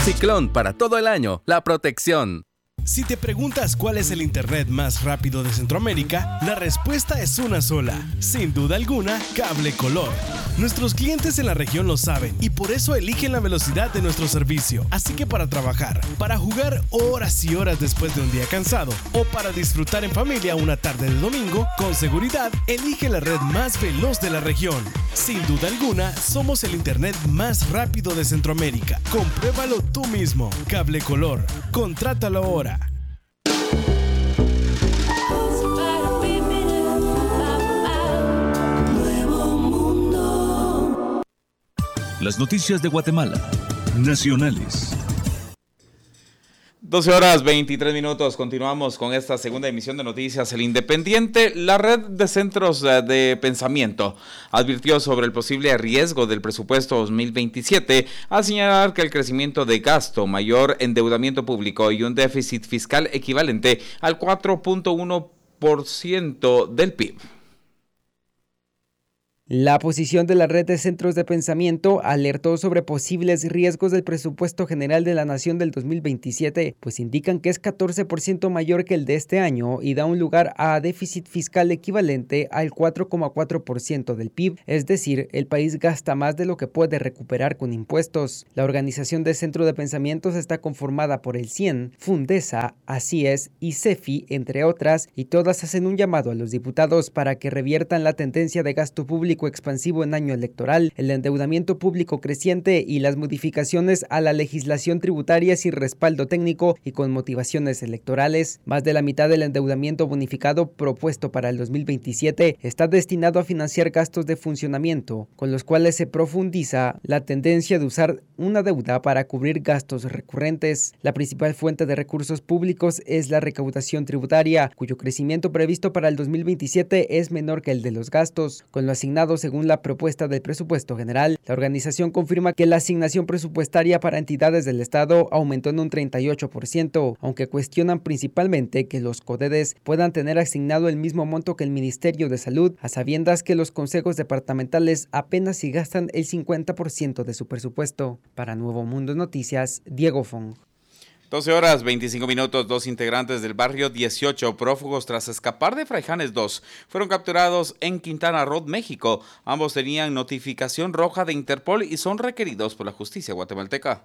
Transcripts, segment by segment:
Ciclón, para todo el año, la protección. Si te preguntas cuál es el internet más rápido de Centroamérica, la respuesta es una sola. Sin duda alguna, Cable Color. Nuestros clientes en la región lo saben y por eso eligen la velocidad de nuestro servicio. Así que para trabajar, para jugar horas y horas después de un día cansado o para disfrutar en familia una tarde de domingo, con seguridad, elige la red más veloz de la región. Sin duda alguna, somos el internet más rápido de Centroamérica. Compruébalo tú mismo. Cable Color. Contrátalo ahora. Las noticias de Guatemala, nacionales. 12:23. Continuamos con esta segunda emisión de Noticias El Independiente. La red de centros de pensamiento advirtió sobre el posible riesgo del presupuesto 2027 al señalar que el crecimiento de gasto, mayor endeudamiento público y un déficit fiscal equivalente al 4.1% del PIB. La posición de la red de centros de pensamiento alertó sobre posibles riesgos del presupuesto general de la Nación del 2027, pues indican que es 14% mayor que el de este año y da un lugar a déficit fiscal equivalente al 4,4% del PIB, es decir, el país gasta más de lo que puede recuperar con impuestos. La organización de centro de pensamientos está conformada por el CIEN, Fundesa, ACIES y CEFI, entre otras, y todas hacen un llamado a los diputados para que reviertan la tendencia de gasto público expansivo en año electoral, el endeudamiento público creciente y las modificaciones a la legislación tributaria sin respaldo técnico y con motivaciones electorales. Más de la mitad del endeudamiento bonificado propuesto para el 2027 está destinado a financiar gastos de funcionamiento, con los cuales se profundiza la tendencia de usar una deuda para cubrir gastos recurrentes. La principal fuente de recursos públicos es la recaudación tributaria, cuyo crecimiento previsto para el 2027 es menor que el de los gastos. Con lo asignado según la propuesta del presupuesto general, la organización confirma que la asignación presupuestaria para entidades del Estado aumentó en un 38%, aunque cuestionan principalmente que los CODEDES puedan tener asignado el mismo monto que el Ministerio de Salud, a sabiendas que los consejos departamentales apenas si gastan el 50% de su presupuesto. Para Nuevo Mundo Noticias, Diego Fong. 12:25. 2 integrantes del barrio 18 prófugos tras escapar de Fraijanes 2 fueron capturados en Quintana Roo, México. Ambos tenían notificación roja de Interpol y son requeridos por la justicia guatemalteca.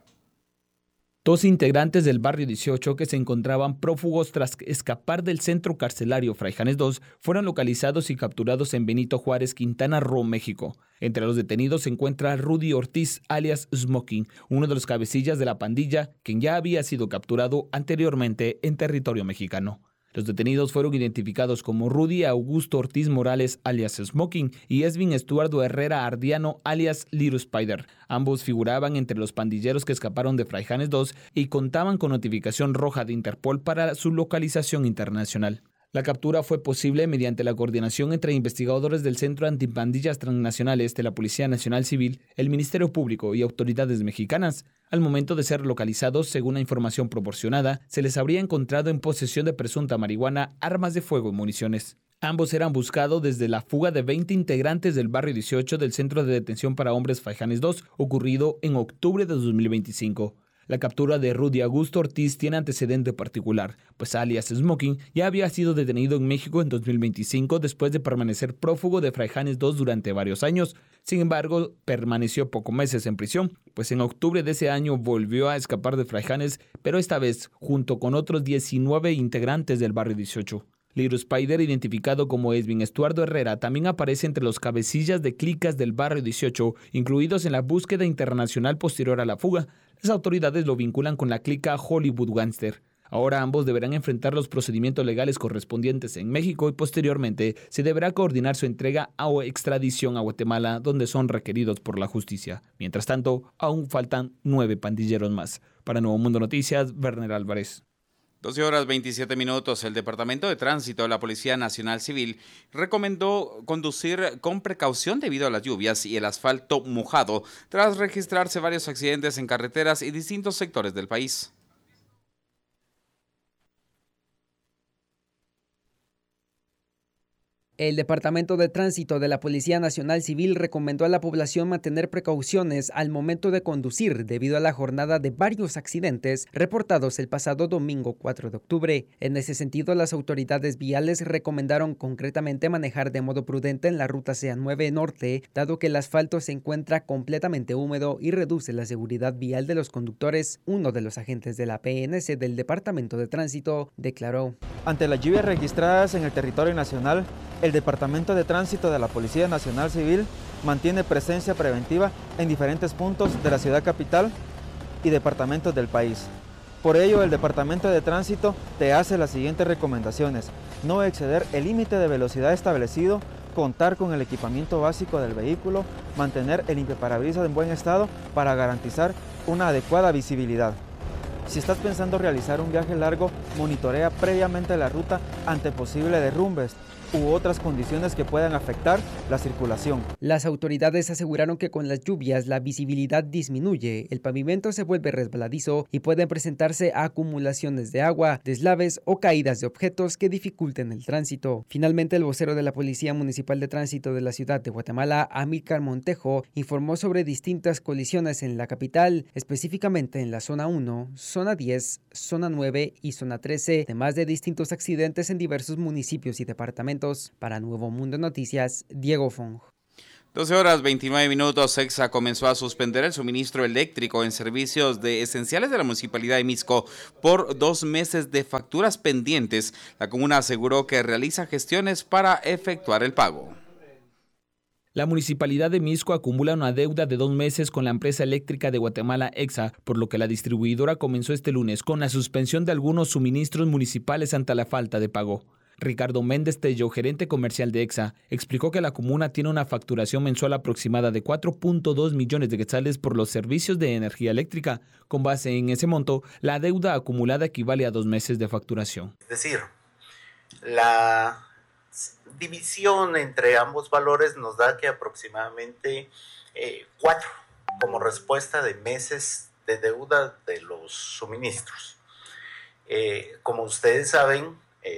2 integrantes del barrio 18 que se encontraban prófugos tras escapar del centro carcelario Fraijanes 2 fueron localizados y capturados en Benito Juárez, Quintana Roo, México. Entre los detenidos se encuentra Rudy Ortiz, alias Smoking, uno de los cabecillas de la pandilla, quien ya había sido capturado anteriormente en territorio mexicano. Los detenidos fueron identificados como Rudy Augusto Ortiz Morales, alias Smoking, y Esvin Estuardo Herrera Ardiano, alias Little Spider. Ambos figuraban entre los pandilleros que escaparon de Fraijanes 2 y contaban con notificación roja de Interpol para su localización internacional. La captura fue posible mediante la coordinación entre investigadores del Centro Antipandillas Transnacionales de la Policía Nacional Civil, el Ministerio Público y autoridades mexicanas. Al momento de ser localizados, según la información proporcionada, se les habría encontrado en posesión de presunta marihuana, armas de fuego y municiones. Ambos eran buscados desde la fuga de 20 integrantes del barrio 18 del Centro de Detención para Hombres Fraijanes 2, ocurrido en octubre de 2025. La captura de Rudy Augusto Ortiz tiene antecedente particular, pues alias Smoking ya había sido detenido en México en 2025 después de permanecer prófugo de Fraijanes 2 durante varios años. Sin embargo, permaneció pocos meses en prisión, pues en octubre de ese año volvió a escapar de Fraijanes, pero esta vez junto con otros 19 integrantes del barrio 18. Little Spider, identificado como Esvin Estuardo Herrera, también aparece entre los cabecillas de clicas del barrio 18, incluidos en la búsqueda internacional posterior a la fuga. Las autoridades lo vinculan con la clica Hollywood Gangster. Ahora ambos deberán enfrentar los procedimientos legales correspondientes en México y posteriormente se deberá coordinar su entrega o extradición a Guatemala, donde son requeridos por la justicia. Mientras tanto, aún faltan 9 pandilleros más. Para Nuevo Mundo Noticias, Werner Álvarez. 12:27. El Departamento de Tránsito de la Policía Nacional Civil recomendó conducir con precaución debido a las lluvias y el asfalto mojado, tras registrarse varios accidentes en carreteras y distintos sectores del país. El Departamento de Tránsito de la Policía Nacional Civil recomendó a la población mantener precauciones al momento de conducir debido a la jornada de varios accidentes reportados el pasado domingo 4 de octubre. En ese sentido, las autoridades viales recomendaron concretamente manejar de modo prudente en la ruta CA9 Norte, dado que el asfalto se encuentra completamente húmedo y reduce la seguridad vial de los conductores. Uno de los agentes de la PNC del Departamento de Tránsito declaró: ante las lluvias registradas en el territorio nacional, el Departamento de Tránsito de la Policía Nacional Civil mantiene presencia preventiva en diferentes puntos de la ciudad capital y departamentos del país. Por ello, el Departamento de Tránsito te hace las siguientes recomendaciones: no exceder el límite de velocidad establecido, contar con el equipamiento básico del vehículo, mantener el limpiaparabrisas en buen estado para garantizar una adecuada visibilidad. Si estás pensando realizar un viaje largo, monitorea previamente la ruta ante posibles derrumbes u otras condiciones que puedan afectar la circulación. Las autoridades aseguraron que con las lluvias la visibilidad disminuye, el pavimento se vuelve resbaladizo y pueden presentarse acumulaciones de agua, deslaves o caídas de objetos que dificulten el tránsito. Finalmente, el vocero de la Policía Municipal de Tránsito de la Ciudad de Guatemala, Amílcar Montejo, informó sobre distintas colisiones en la capital, específicamente en la zona 1, zona 10, zona 9 y zona 13, además de distintos accidentes en diversos municipios y departamentos. Para Nuevo Mundo Noticias, Diego Fong. 12:29. EXA comenzó a suspender el suministro eléctrico en servicios esenciales de la Municipalidad de Mixco por 2 meses de facturas pendientes. La comuna aseguró que realiza gestiones para efectuar el pago. La Municipalidad de Mixco acumula una deuda de 2 meses con la empresa eléctrica de Guatemala, EXA, por lo que la distribuidora comenzó este lunes con la suspensión de algunos suministros municipales ante la falta de pago. Ricardo Méndez Tello, gerente comercial de EXA, explicó que la comuna tiene una facturación mensual aproximada de 4.2 millones de quetzales por los servicios de energía eléctrica. Con base en ese monto, la deuda acumulada equivale a 2 meses de facturación. Es decir, la división entre ambos valores nos da que aproximadamente 4 como respuesta de meses de deuda de los suministros. Como ustedes saben,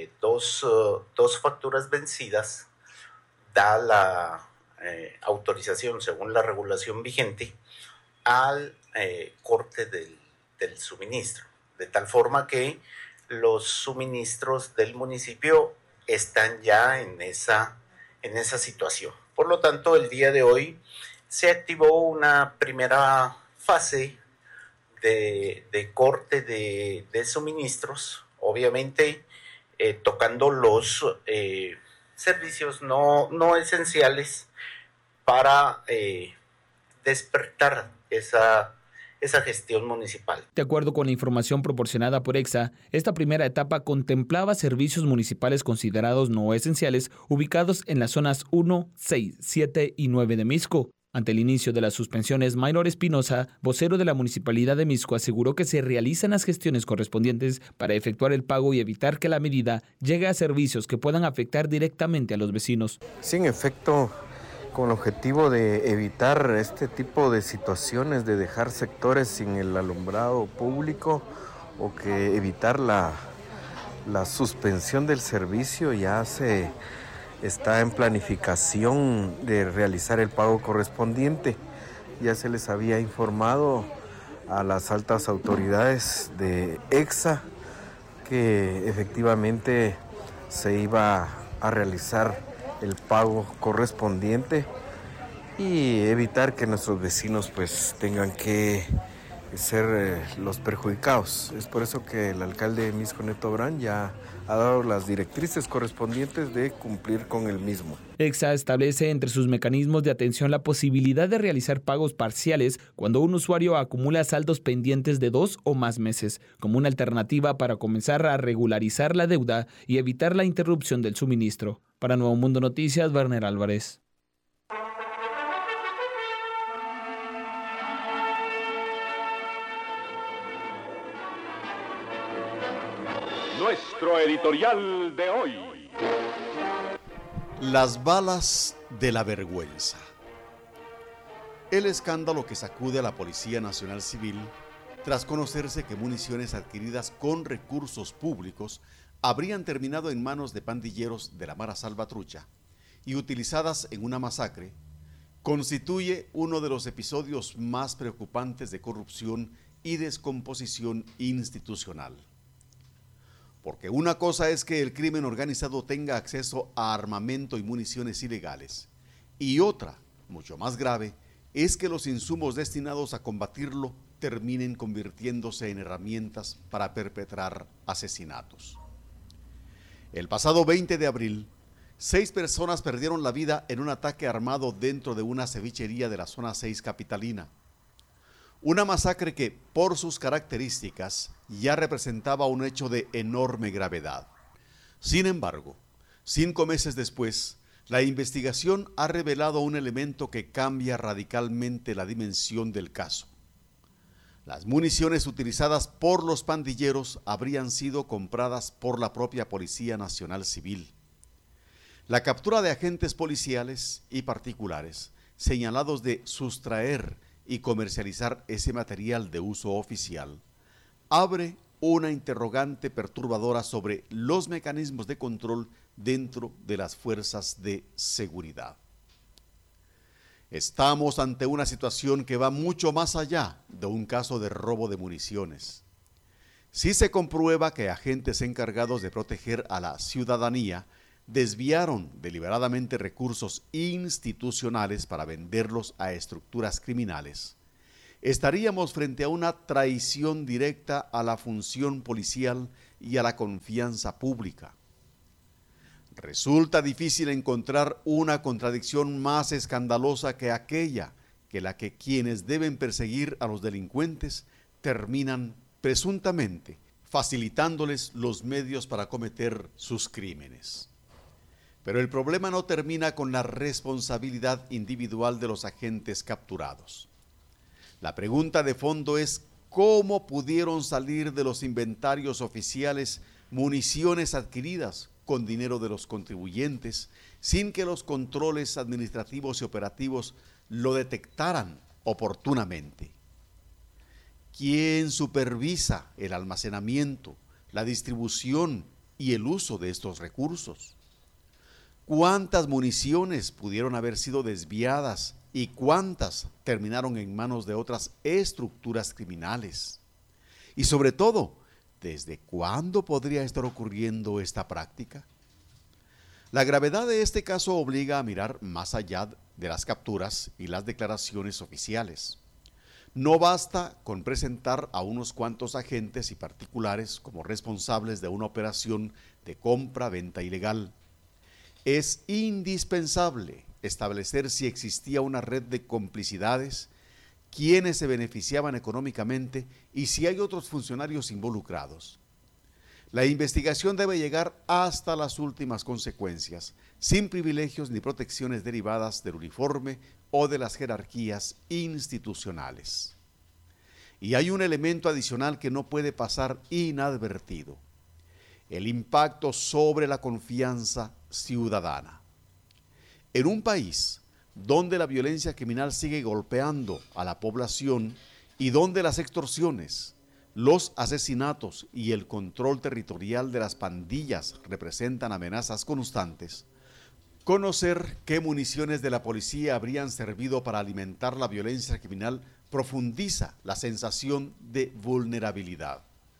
dos facturas vencidas da la autorización, según la regulación vigente, al corte del suministro, de tal forma que los suministros del municipio están ya en esa situación. Por lo tanto, el día de hoy se activó una primera fase de corte de suministros, obviamente tocando los servicios no esenciales para despertar esa gestión municipal. De acuerdo con la información proporcionada por EXA, esta primera etapa contemplaba servicios municipales considerados no esenciales ubicados en las zonas 1, 6, 7 y 9 de Mixco. Ante el inicio de las suspensiones, Maynor Espinosa, vocero de la Municipalidad de Mixco, aseguró que se realizan las gestiones correspondientes para efectuar el pago y evitar que la medida llegue a servicios que puedan afectar directamente a los vecinos. Sí, en efecto, con el objetivo de evitar este tipo de situaciones, de dejar sectores sin el alumbrado público o que evitar la suspensión del servicio, ya se está en planificación de realizar el pago correspondiente. Ya se les había informado a las altas autoridades de EXA que efectivamente se iba a realizar el pago correspondiente y evitar que nuestros vecinos pues tengan que ser los perjudicados. Es por eso que el alcalde de Mixco, Neto Brand, ya ha dado las directrices correspondientes de cumplir con el mismo. EXA establece entre sus mecanismos de atención la posibilidad de realizar pagos parciales cuando un usuario acumula saldos pendientes de 2 o más meses, como una alternativa para comenzar a regularizar la deuda y evitar la interrupción del suministro. Para Nuevo Mundo Noticias, Werner Álvarez. Nuestro editorial de hoy. Las balas de la vergüenza. El escándalo que sacude a la Policía Nacional Civil tras conocerse que municiones adquiridas con recursos públicos habrían terminado en manos de pandilleros de la Mara Salvatrucha, y utilizadas en una masacre, constituye uno de los episodios más preocupantes de corrupción y descomposición institucional. Porque una cosa es que el crimen organizado tenga acceso a armamento y municiones ilegales, y otra, mucho más grave, es que los insumos destinados a combatirlo terminen convirtiéndose en herramientas para perpetrar asesinatos. El pasado 20 de abril, 6 personas perdieron la vida en un ataque armado dentro de una cevichería de la zona 6 capitalina. Una masacre que, por sus características, ya representaba un hecho de enorme gravedad. Sin embargo, 5 meses después, la investigación ha revelado un elemento que cambia radicalmente la dimensión del caso. Las municiones utilizadas por los pandilleros habrían sido compradas por la propia Policía Nacional Civil. La captura de agentes policiales y particulares señalados de sustraer y comercializar ese material de uso oficial abre una interrogante perturbadora sobre los mecanismos de control dentro de las fuerzas de seguridad. Estamos ante una situación que va mucho más allá de un caso de robo de municiones. Si se comprueba que agentes encargados de proteger a la ciudadanía desviaron deliberadamente recursos institucionales para venderlos a estructuras criminales, estaríamos frente a una traición directa a la función policial y a la confianza pública. Resulta difícil encontrar una contradicción más escandalosa que aquella que la que quienes deben perseguir a los delincuentes terminan presuntamente facilitándoles los medios para cometer sus crímenes. Pero el problema no termina con la responsabilidad individual de los agentes capturados. La pregunta de fondo es cómo pudieron salir de los inventarios oficiales municiones adquiridas con dinero de los contribuyentes sin que los controles administrativos y operativos lo detectaran oportunamente. ¿Quién supervisa el almacenamiento, la distribución y el uso de estos recursos? ¿Cuántas municiones pudieron haber sido desviadas y cuántas terminaron en manos de otras estructuras criminales? Y sobre todo, ¿desde cuándo podría estar ocurriendo esta práctica? La gravedad de este caso obliga a mirar más allá de las capturas y las declaraciones oficiales. No basta con presentar a unos cuantos agentes y particulares como responsables de una operación de compra-venta ilegal. Es indispensable establecer si existía una red de complicidades, quiénes se beneficiaban económicamente y si hay otros funcionarios involucrados. La investigación debe llegar hasta las últimas consecuencias, sin privilegios ni protecciones derivadas del uniforme o de las jerarquías institucionales. Y hay un elemento adicional que no puede pasar inadvertido: el impacto sobre la confianza ciudadana. En un país donde la violencia criminal sigue golpeando a la población y donde las extorsiones, los asesinatos y el control territorial de las pandillas representan amenazas constantes, conocer qué municiones de la policía habrían servido para alimentar la violencia criminal profundiza la sensación de vulnerabilidad.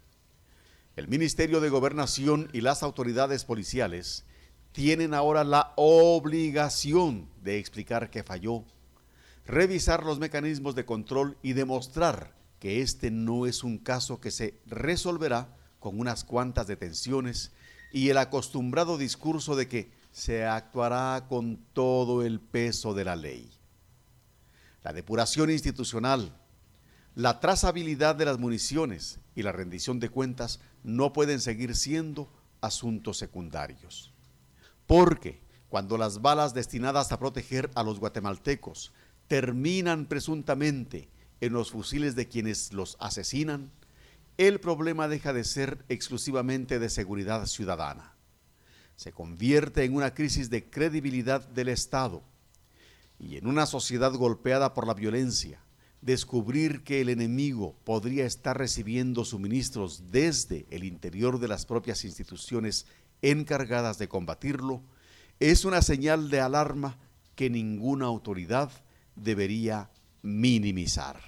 El Ministerio de Gobernación y las autoridades policiales tienen ahora la obligación de explicar qué falló, revisar los mecanismos de control y demostrar que este no es un caso que se resolverá con unas cuantas detenciones y el acostumbrado discurso de que se actuará con todo el peso de la ley. La depuración institucional, la trazabilidad de las municiones y la rendición de cuentas no pueden seguir siendo asuntos secundarios. Porque cuando las balas destinadas a proteger a los guatemaltecos terminan presuntamente en los fusiles de quienes los asesinan, el problema deja de ser exclusivamente de seguridad ciudadana. Se convierte en una crisis de credibilidad del Estado. Y en una sociedad golpeada por la violencia, descubrir que el enemigo podría estar recibiendo suministros desde el interior de las propias instituciones encargadas de combatirlo es una señal de alarma que ninguna autoridad debería minimizar.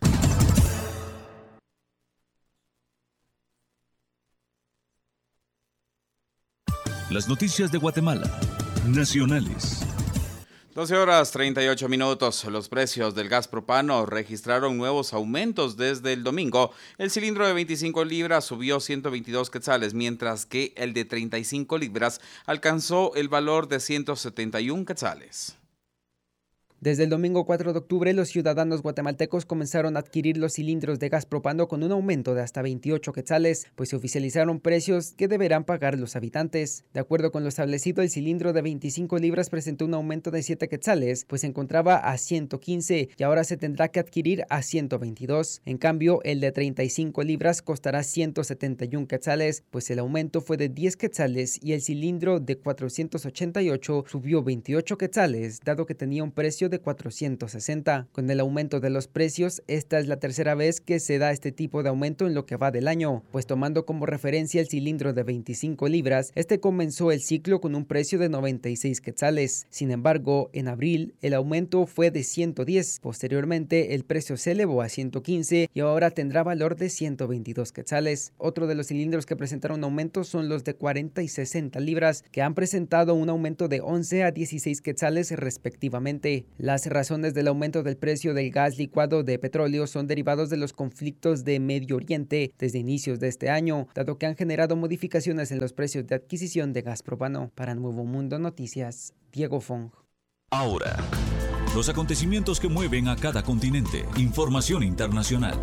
Las noticias de Guatemala, nacionales. 12 horas 38 minutos. Los precios del gas propano registraron nuevos aumentos desde el domingo. El cilindro de 25 libras subió 122 quetzales, mientras que el de 35 libras alcanzó el valor de 171 quetzales. Desde el domingo 4 de octubre, los ciudadanos guatemaltecos comenzaron a adquirir los cilindros de gas propano con un aumento de hasta 28 quetzales, pues se oficializaron precios que deberán pagar los habitantes. De acuerdo con lo establecido, el cilindro de 25 libras presentó un aumento de 7 quetzales, pues se encontraba a 115 y ahora se tendrá que adquirir a 122. En cambio, el de 35 libras costará 171 quetzales, pues el aumento fue de 10 quetzales y el cilindro de 488 subió 28 quetzales, dado que tenía un precio de 460. Con el aumento de los precios, esta es la tercera vez que se da este tipo de aumento en lo que va del año, pues tomando como referencia el cilindro de 25 libras, este comenzó el ciclo con un precio de 96 quetzales. Sin embargo, en abril el aumento fue de 110. Posteriormente, el precio se elevó a 115 y ahora tendrá valor de 122 quetzales. Otro de los cilindros que presentaron aumento son los de 40 y 60 libras, que han presentado un aumento de 11 a 16 quetzales respectivamente. Las razones del aumento del precio del gas licuado de petróleo son derivados de los conflictos de Medio Oriente desde inicios de este año, dado que han generado modificaciones en los precios de adquisición de gas propano. Para Nuevo Mundo Noticias, Diego Fong. Ahora, los acontecimientos que mueven a cada continente. Información internacional.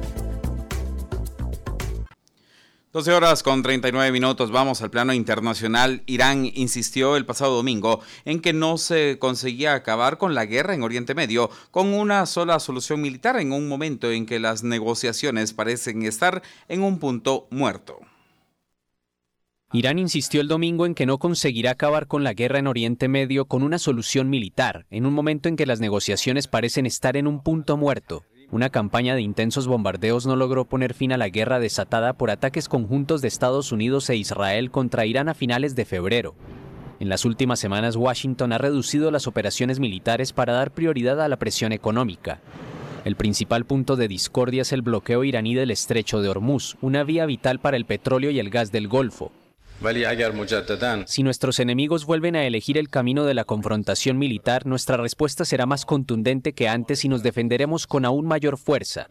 12 horas con 39 minutos. Vamos al plano internacional. Irán insistió el pasado domingo en que no se conseguía acabar con la guerra en Oriente Medio con una sola solución militar en un momento en que las negociaciones parecen estar en un punto muerto. Irán insistió el domingo en que no conseguirá acabar con la guerra en Oriente Medio con una solución militar, en un momento en que las negociaciones parecen estar en un punto muerto. Una campaña de intensos bombardeos no logró poner fin a la guerra desatada por ataques conjuntos de Estados Unidos e Israel contra Irán a finales de febrero. En las últimas semanas, Washington ha reducido las operaciones militares para dar prioridad a la presión económica. El principal punto de discordia es el bloqueo iraní del estrecho de Hormuz, una vía vital para el petróleo y el gas del Golfo. Si nuestros enemigos vuelven a elegir el camino de la confrontación militar, nuestra respuesta será más contundente que antes y nos defenderemos con aún mayor fuerza.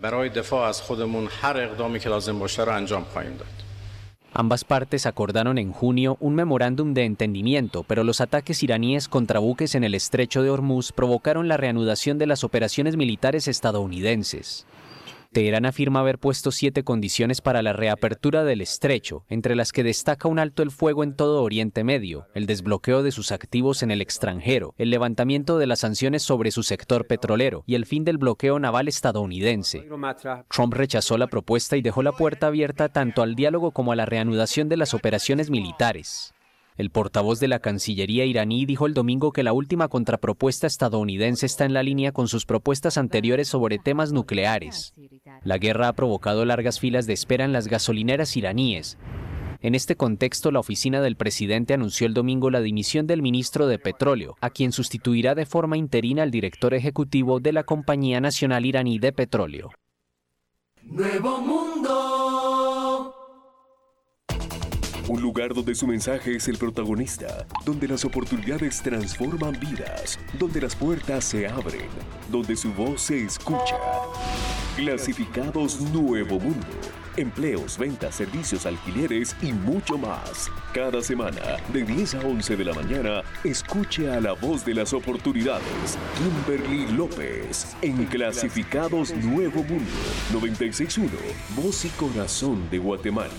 Ambas partes acordaron en junio un memorándum de entendimiento, pero los ataques iraníes contra buques en el estrecho de Hormuz provocaron la reanudación de las operaciones militares estadounidenses. Teherán afirma haber puesto 7 condiciones para la reapertura del estrecho, entre las que destaca un alto el fuego en todo Oriente Medio, el desbloqueo de sus activos en el extranjero, el levantamiento de las sanciones sobre su sector petrolero y el fin del bloqueo naval estadounidense. Trump rechazó la propuesta y dejó la puerta abierta tanto al diálogo como a la reanudación de las operaciones militares. El portavoz de la Cancillería iraní dijo el domingo que la última contrapropuesta estadounidense está en la línea con sus propuestas anteriores sobre temas nucleares. La guerra ha provocado largas filas de espera en las gasolineras iraníes. En este contexto, la oficina del presidente anunció el domingo la dimisión del ministro de Petróleo, a quien sustituirá de forma interina el director ejecutivo de la Compañía Nacional Iraní de Petróleo. Nuevo Mundo. Un lugar donde su mensaje es el protagonista, donde las oportunidades transforman vidas, donde las puertas se abren, donde su voz se escucha. Clasificados Nuevo Mundo. Empleos, ventas, servicios, alquileres y mucho más. Cada semana, de 10 a 11 de la mañana, escuche a la voz de las oportunidades, Kimberly López, en Clasificados Nuevo Mundo. 96.1, Voz y Corazón de Guatemala.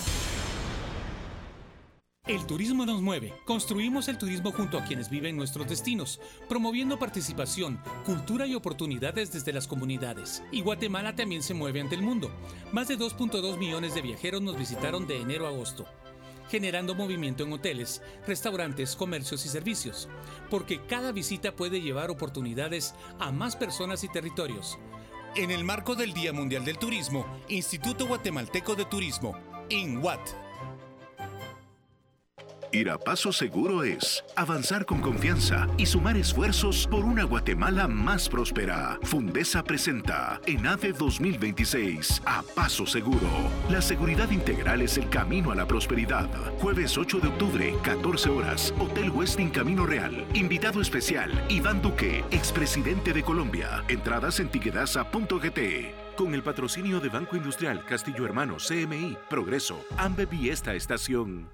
El turismo nos mueve. Construimos el turismo junto a quienes viven nuestros destinos, promoviendo participación, cultura y oportunidades desde las comunidades. Y Guatemala también se mueve ante el mundo. Más de 2.2 millones de viajeros nos visitaron de enero a agosto, generando movimiento en hoteles, restaurantes, comercios y servicios. Porque cada visita puede llevar oportunidades a más personas y territorios. En el marco del Día Mundial del Turismo, Instituto Guatemalteco de Turismo, INGUAT. Ir a paso seguro es avanzar con confianza y sumar esfuerzos por una Guatemala más próspera. Fundesa presenta ENADE 2026 a paso seguro. La seguridad integral es el camino a la prosperidad. Jueves 8 de octubre, 14 horas, Hotel Westin Camino Real. Invitado especial, Iván Duque, expresidente de Colombia. Entradas en tiquetasa.gt. Con el patrocinio de Banco Industrial, Castillo Hermanos, CMI, Progreso, Ambev y esta estación.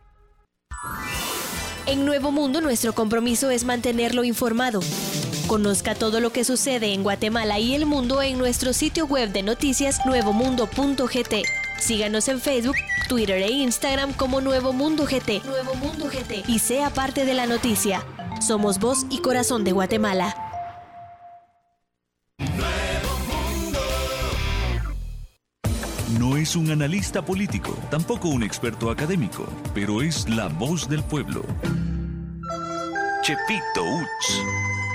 En Nuevo Mundo, nuestro compromiso es mantenerlo informado. Conozca todo lo que sucede en Guatemala y el mundo en nuestro sitio web de noticias nuevomundo.gt. Síganos en Facebook, Twitter e Instagram como Nuevo Mundo GT. Nuevo Mundo GT. Y sea parte de la noticia. Somos voz y corazón de Guatemala. No es un analista político, tampoco un experto académico, pero es la voz del pueblo. Chepito Uch.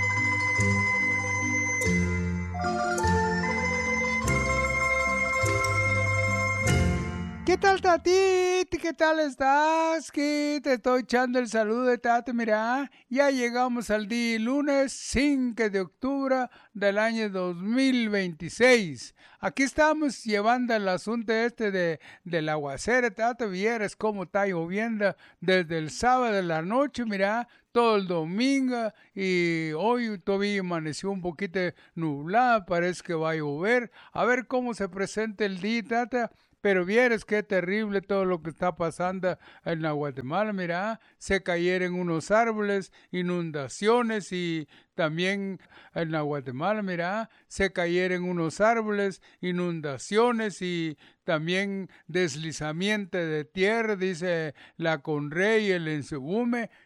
¿Qué tal, Tatiti? ¿Qué tal estás? Que te estoy echando el saludo de Tati. Mira, ya llegamos al día lunes 5 de octubre del año 2026. Aquí estamos llevando el asunto del aguacero. Tati, vieras cómo está lloviendo desde el sábado de la noche, mira, todo el domingo, y hoy todavía amaneció un poquito nublado, parece que va a llover. A ver cómo se presenta el día, Tata. Pero vieres qué terrible todo lo que está pasando en la Guatemala. Mira, se cayeron unos árboles, inundaciones, y también en la Guatemala, mira, se cayeron unos árboles, inundaciones y también deslizamiento de tierra, dice la Conrey, el Ensegume.